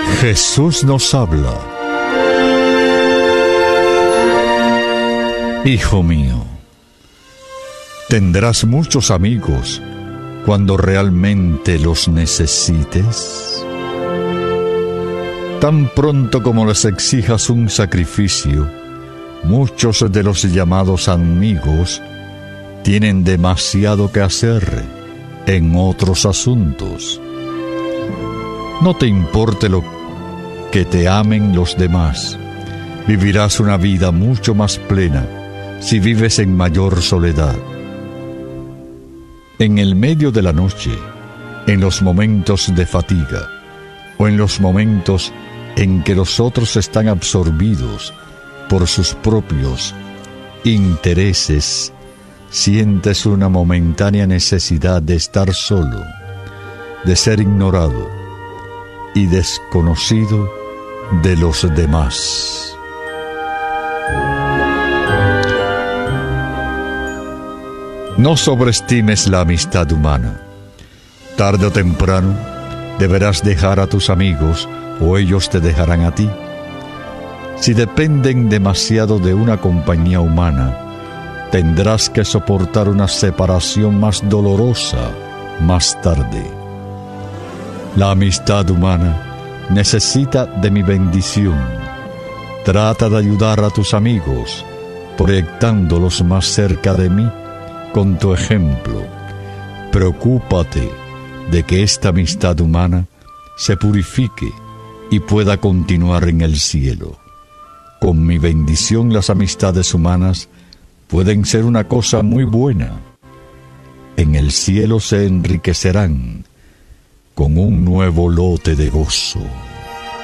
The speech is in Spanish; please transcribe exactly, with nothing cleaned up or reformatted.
Jesús nos habla. Hijo mío, ¿tendrás muchos amigos cuando realmente los necesites? Tan pronto como les exijas un sacrificio, muchos de los llamados amigos tienen demasiado que hacer en otros asuntos. No te importe lo que te amen los demás. Vivirás una vida mucho más plena si vives en mayor soledad. En el medio de la noche, en los momentos de fatiga o en los momentos en que los otros están absorbidos por sus propios intereses, sientes una momentánea necesidad de estar solo, de ser ignorado y desconocido de los demás. No sobreestimes la amistad humana. Tarde o temprano deberás dejar a tus amigos o ellos te dejarán a ti. Si dependen demasiado de una compañía humana, tendrás que soportar una separación más dolorosa más tarde. La amistad humana necesita de mi bendición. Trata de ayudar a tus amigos, proyectándolos más cerca de mí con tu ejemplo. Preocúpate de que esta amistad humana se purifique y pueda continuar en el cielo. Con mi bendición, las amistades humanas pueden ser una cosa muy buena. En el cielo se enriquecerán con un nuevo lote de gozo.